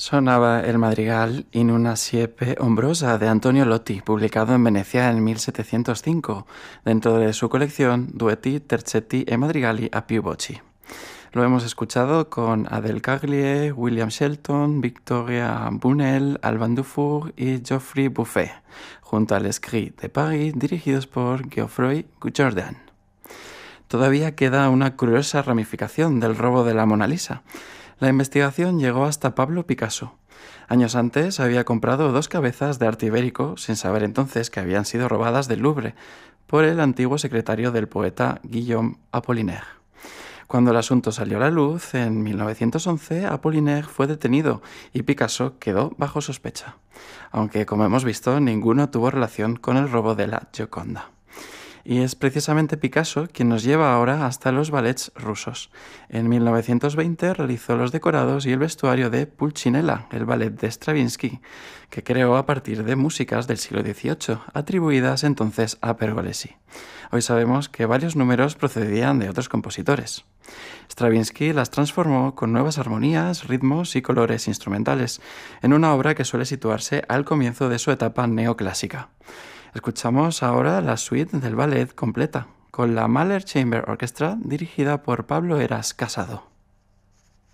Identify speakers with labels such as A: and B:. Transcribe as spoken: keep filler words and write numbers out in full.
A: Sonaba el madrigal In una siepe ombrosa de Antonio Lotti, publicado en Venecia en mil setecientos cinco, dentro de su colección Duetti, Terzetti e Madrigali a più voci. Lo hemos escuchado con Adele Cagliè, William Shelton, Victoria Bunel, Alban Dufour y Geoffrey Buffet, junto al Escrit de Paris, dirigidos por Geoffroy Guijordan. Todavía queda una curiosa ramificación del robo de la Mona Lisa. La investigación llegó hasta Pablo Picasso. Años antes había comprado dos cabezas de arte ibérico, sin saber entonces que habían sido robadas del Louvre, por el antiguo secretario del poeta Guillaume Apollinaire. Cuando el asunto salió a la luz, en mil novecientos once, Apollinaire fue detenido y Picasso quedó bajo sospecha, aunque, como hemos visto, ninguno tuvo relación con el robo de la Gioconda. Y es precisamente Picasso quien nos lleva ahora hasta los ballets rusos. En mil novecientos veinte realizó los decorados y el vestuario de Pulcinella, el ballet de Stravinsky, que creó a partir de músicas del siglo dieciocho, atribuidas entonces a Pergolesi. Hoy sabemos que varios números procedían de otros compositores. Stravinsky las transformó con nuevas armonías, ritmos y colores instrumentales, en una obra que suele situarse al comienzo de su etapa neoclásica. Escuchamos ahora la suite del ballet completa, con la Mahler Chamber Orchestra dirigida por Pablo Heras Casado.